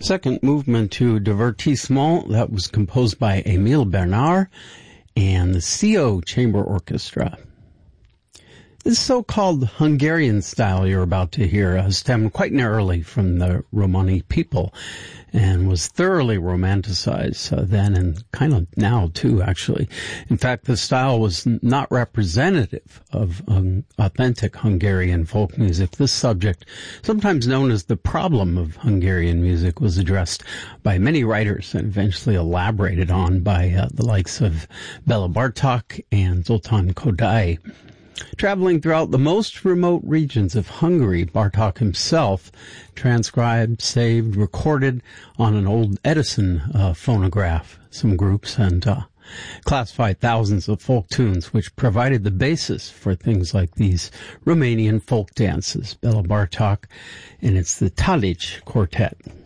Second movement to Divertissement, that was composed by Émile Bernard and the CO Chamber Orchestra. This so-called Hungarian style you're about to hear stemmed quite narrowly from the Romani people and was thoroughly romanticized then and kind of now too, actually. In fact, the style was not representative of authentic Hungarian folk music. This subject, sometimes known as the problem of Hungarian music, was addressed by many writers and eventually elaborated on by the likes of Bela Bartok and Zoltán Kodály. Traveling throughout the most remote regions of Hungary, Bartók himself transcribed, saved, recorded on an old Edison phonograph some groups and classified thousands of folk tunes, which provided the basis for things like these Romanian folk dances. Bela Bartok, and it's the Tadic Quartet.